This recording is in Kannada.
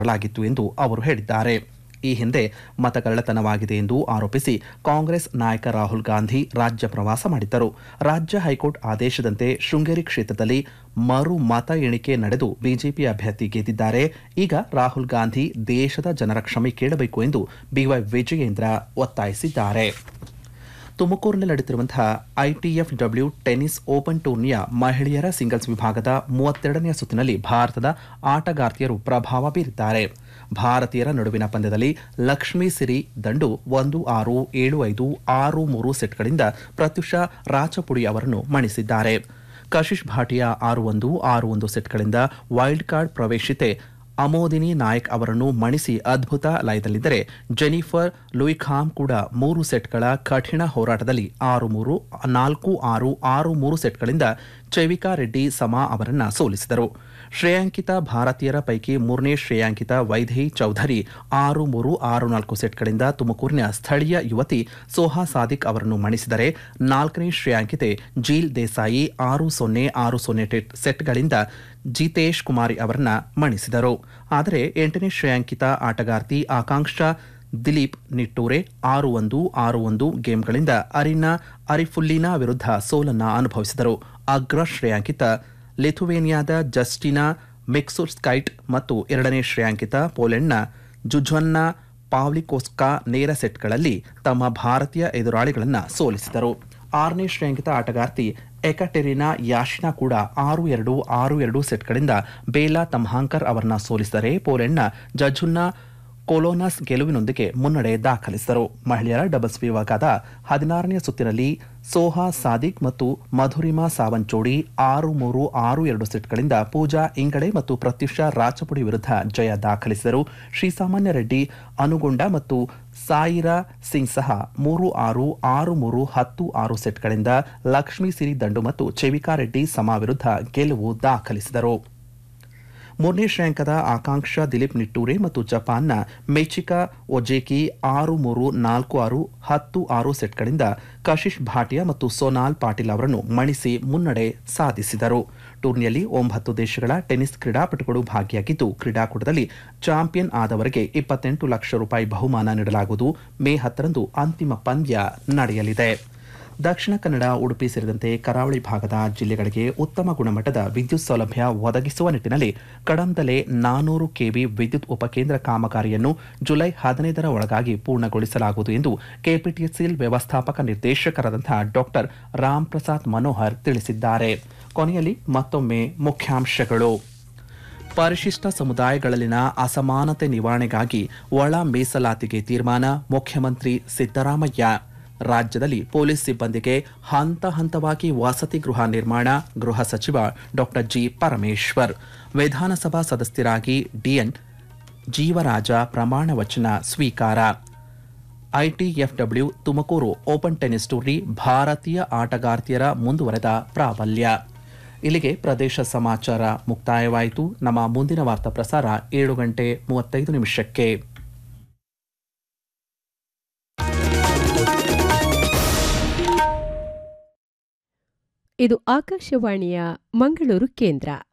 ಮಾಡಲಾಗಿತ್ತು ಎಂದು ಅವರು ಹೇಳಿದ್ದಾರೆ. ಈ ಹಿಂದೆ ಮತಗಳ್ಳತನವಾಗಿದೆ ಎಂದು ಆರೋಪಿಸಿ ಕಾಂಗ್ರೆಸ್ ನಾಯಕ ರಾಹುಲ್ ಗಾಂಧಿ ರಾಜ್ಯ ಪ್ರವಾಸ ಮಾಡಿದ್ದರು. ರಾಜ್ಯ ಹೈಕೋರ್ಟ್ ಆದೇಶದಂತೆ ಶೃಂಗೇರಿ ಕ್ಷೇತ್ರದಲ್ಲಿ ಮರು ಮತ ಎಣಿಕೆ ನಡೆದು ಬಿಜೆಪಿ ಅಭ್ಯರ್ಥಿ ಗೆದ್ದಿದ್ದಾರೆ. ಈಗ ರಾಹುಲ್ ಗಾಂಧಿ ದೇಶದ ಜನರ ಕ್ಷಮೆ ಕೇಳಬೇಕು ಎಂದು ಬಿವೈ ವಿಜಯೇಂದ್ರ ಒತ್ತಾಯಿಸಿದ್ದಾರೆ. ತುಮಕೂರಿನಲ್ಲಿ ನಡೆಯುತ್ತಿರುವಂತಹ ITFW ಟೆನ್ನಿಸ್ ಓಪನ್ ಟೂರ್ನಿಯ ಮಹಿಳೆಯರ ಸಿಂಗಲ್ಸ್ ವಿಭಾಗದ 32ನೇ ಸುತ್ತಿನಲ್ಲಿ ಭಾರತದ ಆಟಗಾರ್ತಿಯರು ಪ್ರಭಾವ ಬೀರಿದ್ದಾರೆ. ಭಾರತೀಯರ ನಡುವಿನ ಪಂದ್ಯದಲ್ಲಿ ಲಕ್ಷ್ಮೀ ಸಿರಿ ದಂಡು 1-6, 7-5, 6-3 ಸೆಟ್ಗಳಿಂದ ಪ್ರತ್ಯುಷಾ ರಾಚಪುಡಿ ಅವರನ್ನು ಮಣಿಸಿದ್ದಾರೆ. ಕಶಿಶ್ ಭಾಟಿಯಾ 6-1, 6-1 ಸೆಟ್ಗಳಿಂದ ವೈಲ್ಡ್ ಕಾರ್ಡ್ ಪ್ರವೇಶಿತೆ ಅಮೋದಿನಿ ನಾಯಕ್ ಅವರನ್ನು ಮಣಿಸಿ ಅದ್ಭುತ ಲಯದಲ್ಲಿದ್ದರೆ, ಜೆನಿಫರ್ ಲೂಯಿಖಾಮ್ ಕೂಡ 3 ಸೆಟ್ಗಳ ಕಠಿಣ ಹೋರಾಟದಲ್ಲಿ 6-3, 4-6, 6-3 ಸೆಟ್ಗಳಿಂದ ಚೈವಿಕಾ ರೆಡ್ಡಿ ಸಮಾ ಅವರನ್ನು ಸೋಲಿಸಿದರು. ಶ್ರೇಯಾಂಕಿತ ಭಾರತೀಯರ ಪೈಕಿ 3ನೇ ಶ್ರೇಯಾಂಕಿತ ವೈದೇಹಿ ಚೌಧರಿ 6-3, 6-4 ಸೆಟ್ಗಳಿಂದ ತುಮಕೂರಿನ ಸ್ಥಳೀಯ ಯುವತಿ ಸೋಹಾ ಸಾದಿಕ್ ಅವರನ್ನು ಮಣಿಸಿದರೆ, 4ನೇ ಶ್ರೇಯಾಂಕಿತೆ ಜೀಲ್ ದೇಸಾಯಿ 6-0, 6-0 ಸೆಟ್ಗಳಿಂದ ಜಿತೇಶ್ ಕುಮಾರಿ ಅವರನ್ನ ಮಣಿಸಿದರು. ಆದರೆ 8ನೇ ಶ್ರೇಯಾಂಕಿತ ಆಟಗಾರ್ತಿ ಆಕಾಂಕ್ಷಾ ದಿಲೀಪ್ ನಿಟ್ಟೂರೆ 6-1, 6-1 ಗೇಮ್ಗಳಿಂದ ಅರಿನಾ ಅರಿಫುಲ್ಲಿನಾ ವಿರುದ್ಧ ಸೋಲನ್ನ ಅನುಭವಿಸಿದರು. ಅಗ್ರ ಶ್ರೇಯಾಂಕಿತ ಲಿಥುವೇನಿಯಾದ ಜಸ್ಟಿನಾ ಮೆಕ್ಸುರ್ಸ್ಕೈಟ್ ಮತ್ತು 2ನೇ ಶ್ರೇಯಾಂಕಿತ ಪೋಲೆಂಡ್ನ ಜುಜ್ವನ್ನಾ ಪಾವ್ಲಿಕೋಸ್ಕಾ ನೇರ ಸೆಟ್ಗಳಲ್ಲಿ ತಮ್ಮ ಭಾರತೀಯ ಎದುರಾಳಿಗಳನ್ನು ಸೋಲಿಸಿದರು. 6ನೇ ಶ್ರೇಯಾಂಕಿತ ಆಟಗಾರ್ತಿ ಎಕಟೆರಿನಾ ಯಾಶಿನಾ ಕೂಡ 6-2, 6-2 ಸೆಟ್ಗಳಿಂದ ಬೇಲಾ ತಮ್ಹಾಂಕರ್ ಅವರನ್ನ ಸೋಲಿಸಿದರೆ, ಪೋಲೆಂಡ್ನ ಜಜುನ್ನಾ ಕೊಲೋನಸ್ ಗೆಲುವಿನೊಂದಿಗೆ ಮುನ್ನಡೆ ದಾಖಲಿಸಿದರು. ಮಹಿಳೆಯರ ಡಬಲ್ಸ್ ವಿಭಾಗದ 16ನೇ ಸುತ್ತಿನಲ್ಲಿ ಸೋಹಾ ಸಾದಿಕ್ ಮತ್ತು ಮಧುರಿಮಾ ಸಾವಂತ್ ಜೋಡಿ 6-3, 6-2 ಸೆಟ್ಗಳಿಂದ ಪೂಜಾ ಇಂಗಡೆ ಮತ್ತು ಪ್ರತ್ಯುಷಾ ರಾಚಪುಡಿ ವಿರುದ್ಧ ಜಯ ದಾಖಲಿಸಿದರು. ಶ್ರೀಸಾಮಾನ್ಯ ರೆಡ್ಡಿ ಅನುಗೊಂಡ ಮತ್ತು ಸಾಯಿರಾ ಸಿಂಗ್ ಸಹ 3-6, 6-3, 10-6 ಸೆಟ್ಗಳಿಂದ ಲಕ್ಷ್ಮೀ ಸಿರಿ ದಂಡು ಮತ್ತು ಚೈವಿಕಾ ರೆಡ್ಡಿ ಸಮಾ ವಿರುದ್ಧ ಗೆಲುವು ದಾಖಲಿಸಿದರು. 3ನೇ ಶ್ರೇಯಾಂಕದ ಆಕಾಂಕ್ಷಾ ದಿಲೀಪ್ ನಿಟ್ಟೂರೆ ಮತ್ತು ಜಪಾನ್ನ ಮೆಚಿಕಾ ಒಜೇಕಿ 6-3, 4-6, 10-6 ಸೆಟ್ಗಳಿಂದ ಕಶಿಶ್ ಭಾಟಿಯಾ ಮತ್ತು ಸೋನಾಲ್ ಪಾಟೀಲ್ ಅವರನ್ನು ಮಣಿಸಿ ಮುನ್ನಡೆ ಸಾಧಿಸಿದರು. ಟೂರ್ನಿಯಲ್ಲಿ 9 ದೇಶಗಳ ಟೆನ್ನಿಸ್ ಕ್ರೀಡಾಪಟುಗಳು ಭಾಗಿಯಾಗಿದ್ದು, ಕ್ರೀಡಾಕೂಟದಲ್ಲಿ ಚಾಂಪಿಯನ್ ಆದವರಿಗೆ 28 ಲಕ್ಷ ರೂಪಾಯಿ ಬಹುಮಾನ ನೀಡಲಾಗುವುದು. ಮೇ 10ರಂದು ಅಂತಿಮ ಪಂದ್ಯ ನಡೆಯಲಿದೆ. ದಕ್ಷಿಣ ಕನ್ನಡ, ಉಡುಪಿ ಸೇರಿದಂತೆ ಕರಾವಳಿ ಭಾಗದ ಜಿಲ್ಲೆಗಳಿಗೆ ಉತ್ತಮ ಗುಣಮಟ್ಟದ ವಿದ್ಯುತ್ ಸೌಲಭ್ಯ ಒದಗಿಸುವ ನಿಟ್ಟಿನಲ್ಲಿ ಕಡಂದಲೆ 400 ಕೆವಿ ವಿದ್ಯುತ್ ಉಪಕೇಂದ್ರ ಕಾಮಗಾರಿಯನ್ನು ಜುಲೈ 15ರ ಒಳಗಾಗಿ ಪೂರ್ಣಗೊಳಿಸಲಾಗುವುದು ಎಂದು ಕೆಪಿಟಿಸಿಎಲ್ ವ್ಯವಸ್ಥಾಪಕ ನಿರ್ದೇಶಕರಾದಂತಹ ಡಾಕ್ಟರ್ ರಾಮ್ ಪ್ರಸಾದ್ ಮನೋಹರ್ ತಿಳಿಸಿದ್ದಾರೆ. ಕೊನೆಯಲ್ಲಿ ಮತ್ತೊಮ್ಮೆ ಮುಖ್ಯಾಂಶಗಳು. ಪರಿಶಿಷ್ಟ ಸಮುದಾಯಗಳಲ್ಲಿನ ಅಸಮಾನತೆ ನಿವಾರಣೆಗಾಗಿ ಒಳ ಮೀಸಲಾತಿಗೆ ತೀರ್ಮಾನ, ಮುಖ್ಯಮಂತ್ರಿ ಸಿದ್ದರಾಮಯ್ಯ. ರಾಜ್ಯದಲ್ಲಿ ಪೊಲೀಸ್ ಸಿಬ್ಬಂದಿಗೆ ಹಂತ ಹಂತವಾಗಿ ವಸತಿ ಗೃಹ ನಿರ್ಮಾಣ, ಗೃಹ ಸಚಿವ ಡಾಕ್ಟರ್ ಜಿ ಪರಮೇಶ್ವರ್. ವಿಧಾನಸಭಾ ಸದಸ್ಯರಾಗಿ ಡಿಎನ್ ಜೀವರಾಜ ಪ್ರಮಾಣ ವಚನ ಸ್ವೀಕಾರ. ITFW Tumakuru open tennis tourney, ಭಾರತೀಯ ಆಟಗಾರ್ತಿಯರ ಮುಂದುವರೆದ ಪ್ರಾಬಲ್ಯ. ಇಲ್ಲಿಗೆ ಪ್ರದೇಶ ಸಮಾಚಾರ ಮುಕ್ತಾಯವಾಯಿತು. ನಮ್ಮ ಮುಂದಿನ ವಾರ್ತಾ ಪ್ರಸಾರ 7:35. ಇದು ಆಕಾಶವಾಣಿಯ ಮಂಗಳೂರು ಕೇಂದ್ರ.